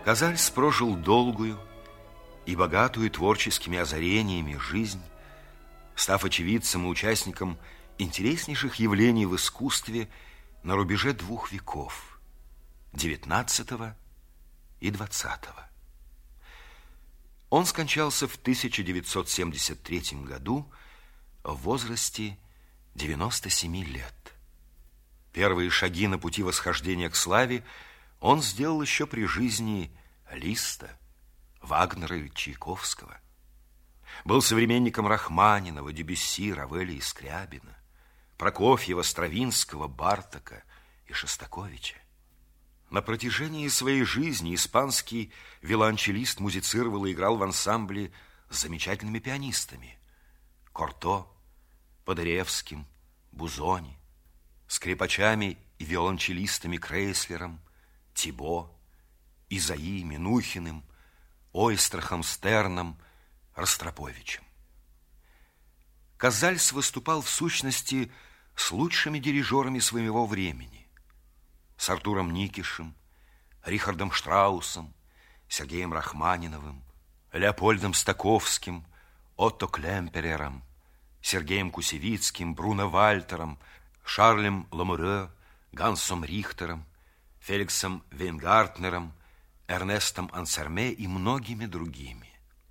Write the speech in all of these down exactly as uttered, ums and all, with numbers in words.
Казальс прожил долгую и богатую творческими озарениями жизнь, став очевидцем и участником интереснейших явлений в искусстве на рубеже двух веков – девятнадцатого и двадцатого. Он скончался в тысяча девятьсот семьдесят третьем году в возрасте девяноста семи лет. Первые шаги на пути восхождения к славе он сделал еще при жизни Листа, Вагнера и Чайковского. Был современником Рахманинова, Дебюсси, Равеля и Скрябина, Прокофьева, Стравинского, Бартака и Шостаковича. На протяжении своей жизни испанский виолончелист музицировал и играл в ансамбле с замечательными пианистами Корто, Подоревским, Бузони, скрипачами и виолончелистами Крейслером, Тибо, Изаи, Минухиным, Ойстрахом, Стерном, Ростроповичем. Казальс выступал в сущности с лучшими дирижерами своего времени: с Артуром Никишем, Рихардом Штраусом, Сергеем Рахманиновым, Леопольдом Стаковским, Отто Клемперером, Сергеем Кусевицким, Бруно Вальтером, Шарлем Ламуре, Гансом Рихтером, Феликсом Вейнгартнером, Эрнестом Ансерме и многими другими.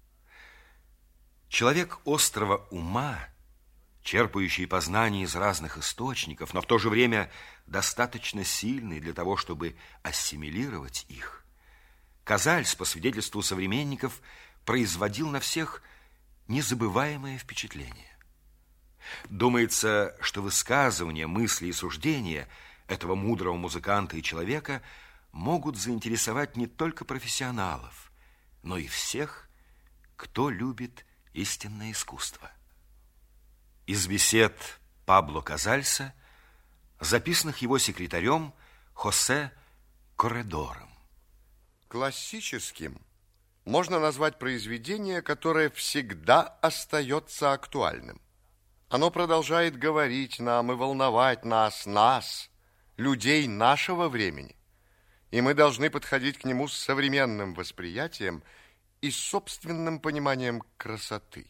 Человек острого ума, черпающий познания из разных источников, но в то же время достаточно сильный для того, чтобы ассимилировать их, Казальс, по свидетельству современников, производил на всех незабываемое впечатление. Думается, что высказывания, мысли и суждения этого мудрого музыканта и человека могут заинтересовать не только профессионалов, но и всех, кто любит истинное искусство. Из бесед Пабло Казальса, записанных его секретарем Хосе Корредором. Классическим можно назвать произведение, которое всегда остается актуальным. Оно продолжает говорить нам и волновать нас, нас, людей нашего времени. И мы должны подходить к нему с современным восприятием и собственным пониманием красоты.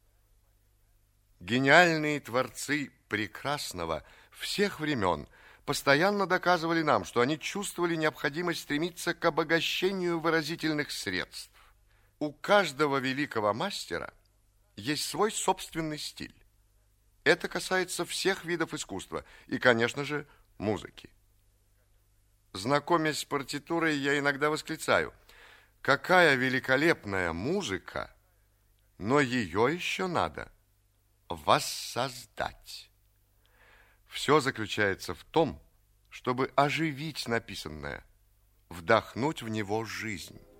Гениальные творцы прекрасного всех времен постоянно доказывали нам, что они чувствовали необходимость стремиться к обогащению выразительных средств. У каждого великого мастера есть свой собственный стиль. Это касается всех видов искусства и, конечно же, музыки. Знакомясь с партитурой, я иногда восклицаю: какая великолепная музыка, но ее еще надо воссоздать. Все заключается в том, чтобы оживить написанное, вдохнуть в него жизнь.